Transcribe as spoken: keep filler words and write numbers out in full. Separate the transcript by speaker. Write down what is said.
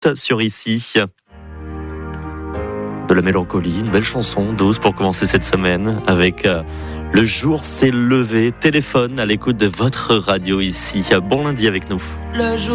Speaker 1: sur ici. De la mélancolie, une belle chanson douce pour commencer cette semaine avec euh, Le jour s'est levé, téléphone à l'écoute de votre radio ici. Bon lundi avec nous.
Speaker 2: Le jour